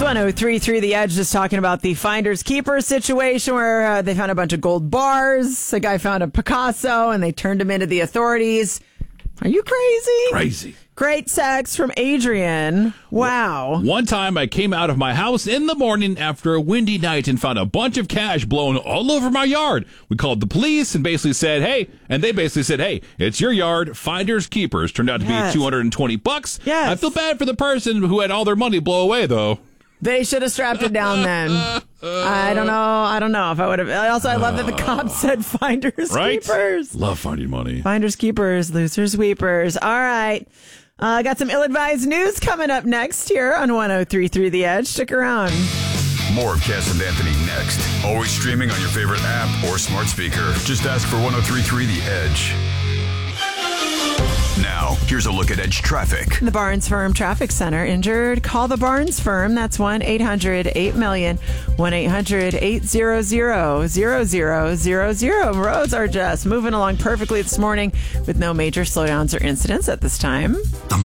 103.3 The Edge, just talking about the finders keepers situation where they found a bunch of gold bars. A guy found a Picasso and they turned him into the authorities. Are you crazy? Crazy. Great text from Adrian. Wow. One time I came out of my house in the morning after a windy night and found a bunch of cash blown all over my yard. We called the police and basically said, hey, it's your yard. Finders keepers. Turned out to be $220. Yes. I feel bad for the person who had all their money blow away, though. They should have strapped it down then. I don't know if I would have. Also, I love that the cops said finders keepers. Love finding money. Finders keepers, losers weepers. All right. Got some ill-advised news coming up next here on 103.3 The Edge. Stick around. More of Cass and Anthony next. Always streaming on your favorite app or smart speaker. Just ask for 103.3 The Edge. Now, here's a look at Edge traffic. The Barnes Firm Traffic Center injured. Call the Barnes Firm. That's 1-800-8-MILLION. 1-800-800-0000. Roads are just moving along perfectly this morning with no major slowdowns or incidents at this time.